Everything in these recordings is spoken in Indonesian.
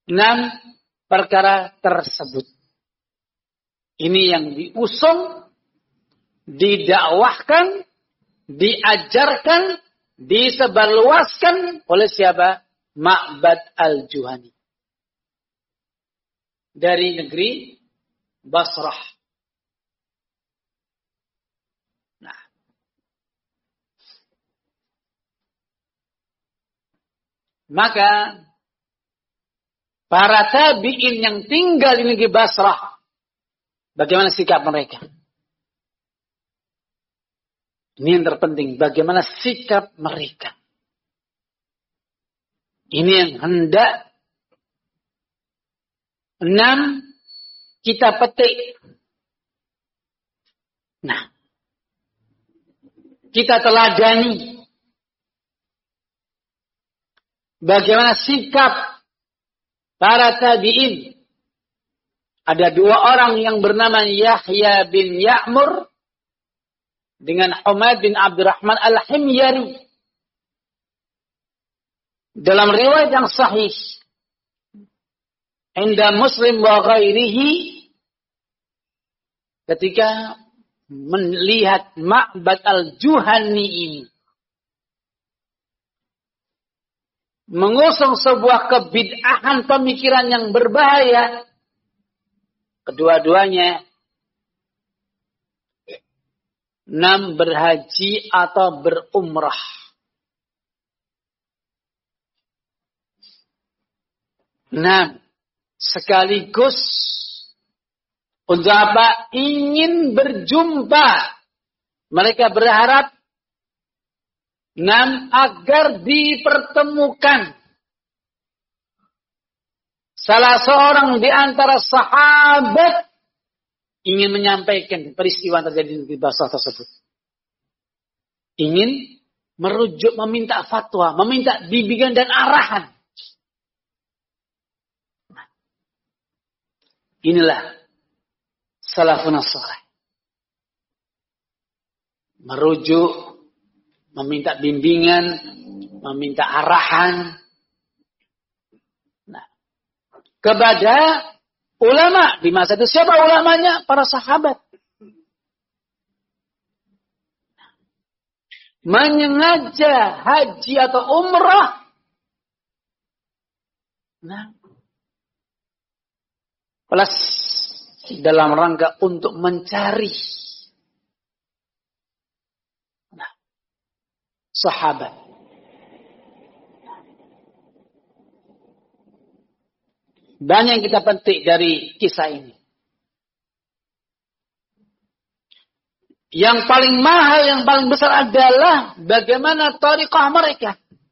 enam perkara tersebut. Ini yang diusung, didakwahkan, diajarkan, disebarluaskan oleh siapa? Ma'bad al-Juhani. Dari negeri Basrah. Nah. Maka para tabi'in yang tinggal di negeri Basrah, bagaimana sikap mereka? Ini yang terpenting, bagaimana sikap mereka. Ini yang hendak kita petik. Nah, kita teladani bagaimana sikap para tabi'in. Ada dua orang yang bernama Yahya bin Ya'mur dengan Humaid bin Abdurrahman al-Himyari. Dalam riwayat yang sahih, inda Muslim wa ghairihi, ketika melihat Ma'bad al-Juhani ini mengusung sebuah kebid'ahan pemikiran yang berbahaya, kedua-duanya berhaji atau berumrah. Sekaligus untuk apa? Ingin berjumpa. Mereka berharap agar dipertemukan salah seorang di antara sahabat ingin menyampaikan peristiwa yang terjadi di Basrah tersebut. Ingin merujuk, meminta fatwa, meminta bimbingan dan arahan. Inilah salafun salih. Merujuk, meminta bimbingan, meminta arahan. Nah, kepada ulama di masa itu. Siapa ulamanya? Para sahabat. Menyengaja haji atau umrah. Nah, plus dalam rangka untuk mencari sahabat. Banyak yang kita petik dari kisah ini. Yang paling mahal, yang paling besar adalah bagaimana thariqah mereka.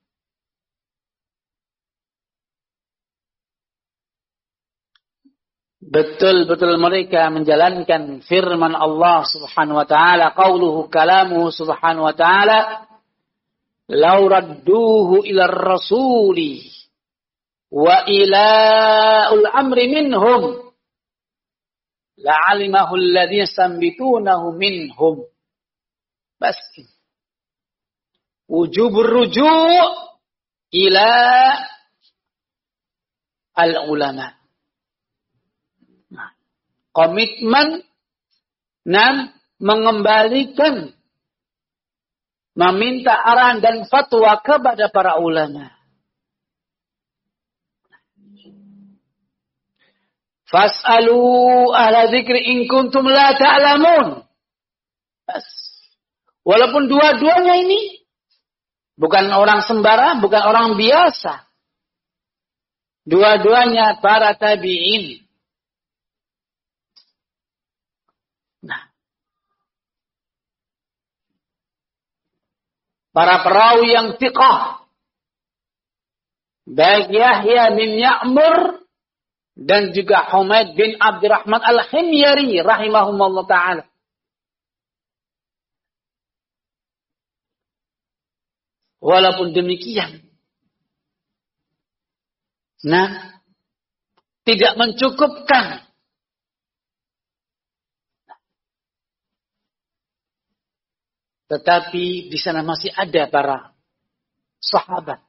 Betul-betul mereka menjalankan firman Allah Subhanahu wa taala, qauluhu kalamuhu Subhanahu wa taala, "Law radduhu ila rasuli wa ila al-amri minhum la'alimahu alladhina yastambitunahu minhum." Bas. Wujubur ruju' ila al-ulama. Komitmen mengembalikan, meminta arahan dan fatwa kepada para ulama. Fas'alu ahla dzikri in kuntum la ta'lamun. Walaupun dua-duanya ini bukan orang sembarang, bukan orang biasa. Dua-duanya para tabi'in. Para perawi yang thiqah, baik Yahya bin Ya'mur dan juga Humaid bin Abdurrahman al-Himyari rahimahumullah ta'ala. Walaupun demikian, tidak mencukupkan tetapi di sana masih ada para sahabat